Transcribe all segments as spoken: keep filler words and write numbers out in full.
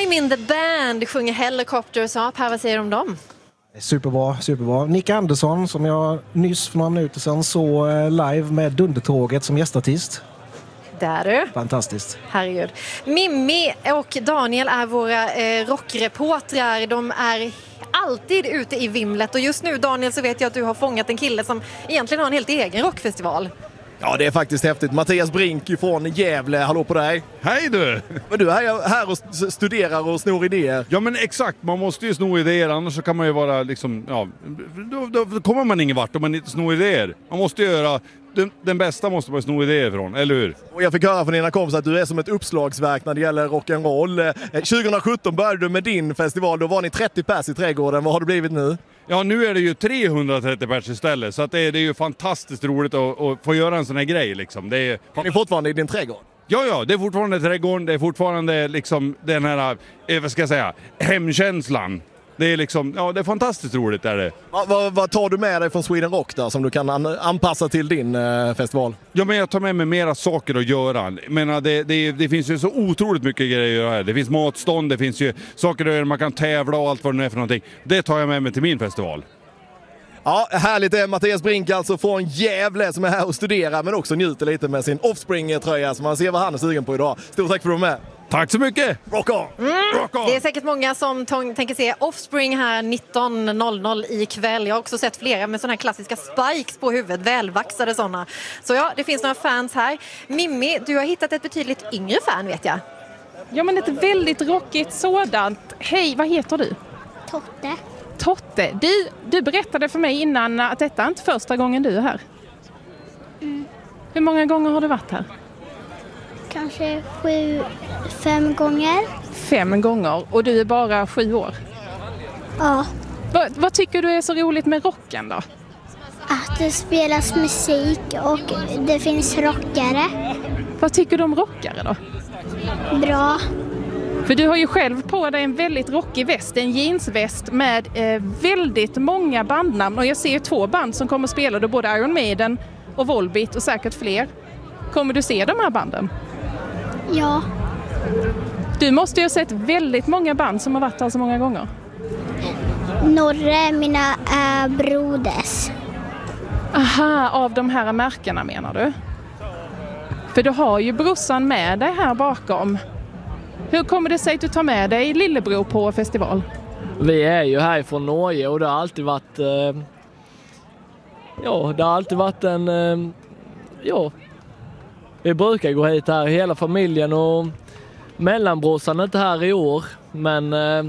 I'm in the band sjunger Helicopters Up. Här, vad säger du om dem? Superbra, superbra. Nick Andersson som jag nyss för några minuter sedan så live med Dundertåget som gästartist. Där du. Fantastiskt. Herregud. Mimmi och Daniel är våra eh, rockreportrar. De är alltid ute i vimlet. Och just nu, Daniel, så vet jag att du har fångat en kille som egentligen har en helt egen rockfestival. Ja, det är faktiskt häftigt. Mattias Brink från Gävle, hallå på dig. Hej du! Men du är här och studerar och snor idéer. Ja men exakt, man måste ju sno idéer, annars så kan man ju vara liksom, ja, då, då kommer man ingen vart om man inte snor idéer. Man måste göra, den, den bästa måste man sno idéer från, eller hur? Och jag fick höra från dina kompisar att du är som ett uppslagsverk när det gäller rock'n'roll. tjugohundrasjutton började du med din festival, då var ni trettio pers i trädgården. Vad har det blivit nu? Ja, nu är det ju trehundratrettio pers istället, så att det, är, det är ju fantastiskt roligt att, att få göra en sån här grej liksom. Det är, är ni fortfarande i din trädgård? Ja, ja, det är fortfarande trädgården, det är fortfarande liksom den här, vad ska jag säga, hemkänslan. Det är liksom, ja, det är fantastiskt roligt där det. Vad, vad, vad tar du med dig från Sweden Rock där som du kan an, anpassa till din eh, festival? Ja, men jag tar med mig mera saker att göra. Men det, det, det finns ju så otroligt mycket grejer att göra här. Det finns matstånd, det finns ju saker där man kan tävla och allt vad det är för någonting. Det tar jag med mig till min festival. Ja, härligt det är Mattias Brink alltså från Gävle som är här och studerar men också njuter lite med sin Offspring-tröja så man ser vad han är sugen på idag. Stort tack för att du var med. Tack så mycket! Rock on! Mm. Rock on! Det är säkert många som t- tänker se Offspring här nitton noll noll ikväll. Jag har också sett flera med såna här klassiska spikes på huvudet, välvaxade sådana. Så ja, det finns några fans här. Mimmi, du har hittat ett betydligt yngre fan vet jag. Ja, men ett väldigt rockigt sådant. Hej, vad heter du? Totte. Totte. Du, du berättade för mig innan att detta är inte första gången du är här. Mm. Hur många gånger har du varit här? Kanske sju, fem gånger. Fem gånger. Och du är bara sju år? Ja. Va, vad tycker du är så roligt med rocken då? Att det spelas musik och det finns rockare. Vad tycker du om rockare då? Bra. För du har ju själv på dig en väldigt rockig väst, en jeansväst med eh, väldigt många bandnamn. Och jag ser ju två band som kommer att spela, då både Iron Maiden och Volbeat och säkert fler. Kommer du se de här banden? Ja. Du måste ju ha sett väldigt många band som har varit här så många gånger. Norre, mina äh, broders. Aha, av de här märkena menar du? För du har ju brorsan med dig här bakom. Hur kommer det sig att du tar med dig lillebror på festival? Vi är ju här från Norge och det har alltid varit eh, ja, det har alltid varit en eh, ja, vi brukar gå hit här hela familjen och mellanbrorsan är inte här i år, men eh,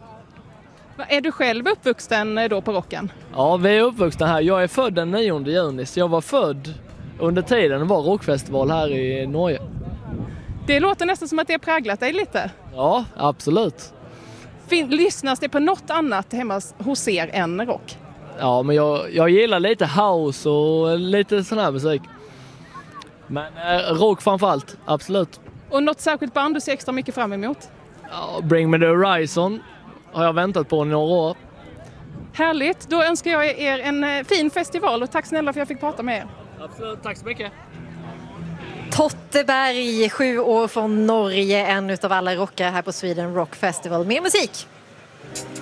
är du själv uppvuxen då på rocken? Ja, vi är uppvuxna här. Jag är född den nionde juni, så jag var född under tiden det var rockfestival här i Norge. Det låter nästan som att det har präglat dig lite. Ja, absolut. Fin- lyssnas det på något annat hemma hos er än rock? Ja, men jag, jag gillar lite house och lite sån här musik. Men eh, rock framförallt, absolut. Och något särskilt band du ser extra mycket fram emot? Ja, Bring Me The Horizon har jag väntat på i några år. Härligt, då önskar jag er en eh, fin festival och tack snälla för att jag fick prata med er. Absolut, tack så mycket. Totte Berg, sju år från Norge, en utav alla rockare här på Sweden Rock Festival med musik.